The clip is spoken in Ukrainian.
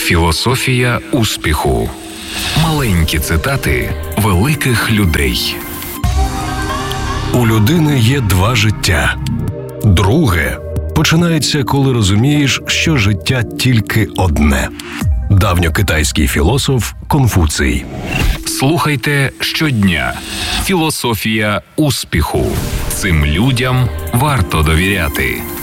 Філософія успіху. Маленькі цитати великих людей. У людини є два життя. Друге починається, коли розумієш, що життя тільки одне. Давньокитайський філософ Конфуцій. Слухайте щодня. Філософія успіху. Цим людям варто довіряти.